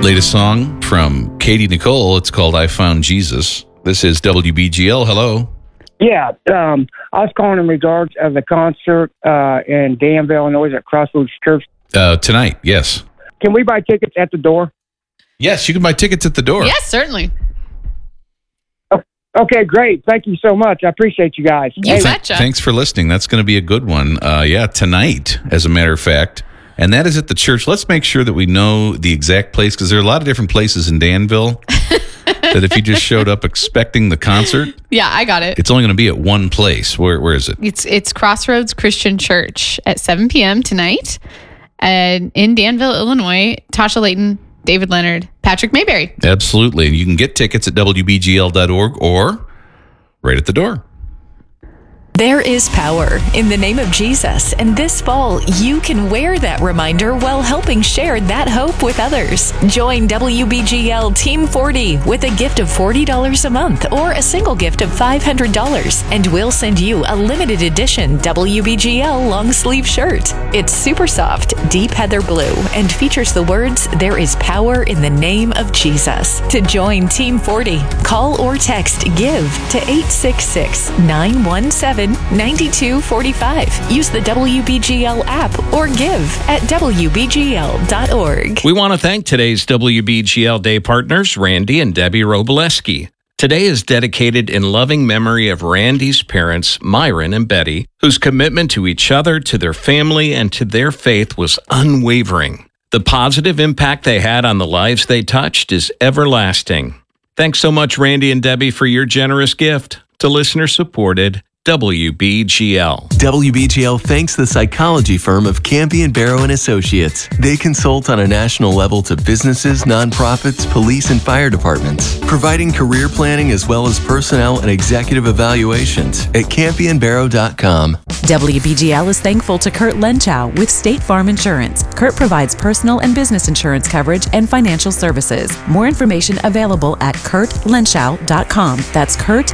Latest song from Katie Nicole. It's called I Found Jesus. This is WBGL. Hello. Yeah, I was calling in regards of the concert in Danville, Illinois at Crossroads Church. Tonight, yes. Can we buy tickets at the door? Yes, you can buy tickets at the door. Yes, certainly. Okay, great. Thank you so much. I appreciate you guys. You betcha. Thanks for listening. That's going to be a good one. Tonight, as a matter of fact. And that is at the church. Let's make sure that we know the exact place, because there are a lot of different places in Danville that if you just showed up expecting the concert, Yeah, I got it. it's only going to be at one place. Where is it? It's Crossroads Christian Church at 7 p.m. tonight in Danville, Illinois. Tasha Layton, David Leonard, Patrick Mayberry. Absolutely. And you can get tickets at WBGL.org or right at the door. There is power in the name of Jesus, and this fall you can wear that reminder while helping share that hope with others. Join WBGL Team 40 with a gift of $40 a month or a single gift of $500, and we'll send you a limited edition WBGL long sleeve shirt. It's super soft, deep heather blue, and features the words, "There is power in the name of Jesus." To join Team 40, call or text GIVE to 866-917-9245. Use the WBGL app or give at WBGL.org. We want to thank today's WBGL Day partners, Randy and Debbie Robleski. Today is dedicated in loving memory of Randy's parents, Myron and Betty, whose commitment to each other, to their family, and to their faith was unwavering. The positive impact they had on the lives they touched is everlasting. Thanks so much, Randy and Debbie, for your generous gift to listener-supported WBGL. WBGL thanks the psychology firm of Campion Barrow and Associates. They consult on a national level to businesses, nonprofits, police, and fire departments, providing career planning as well as personnel and executive evaluations at CampionBarrow.com. WBGL is thankful to Kurt Lenchow with State Farm Insurance. Kurt provides personal and business insurance coverage and financial services. More information available at KurtLenschow.com. That's Kurt,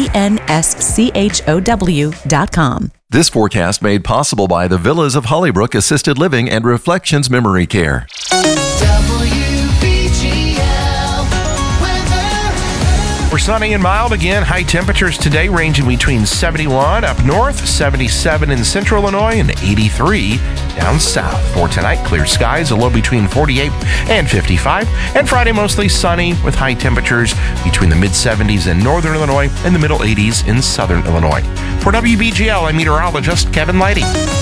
LENSCHOW.com. This forecast made possible by the Villas of Hollybrook Assisted Living and Reflections Memory Care. We're sunny and mild again. High temperatures today ranging between 71 up north, 77 in central Illinois, and 83 down south. For tonight, clear skies, a low between 48 and 55. And Friday, mostly sunny with high temperatures between the mid-70s in northern Illinois and the middle 80s in southern Illinois. For WBGL, I'm meteorologist Kevin Lighty.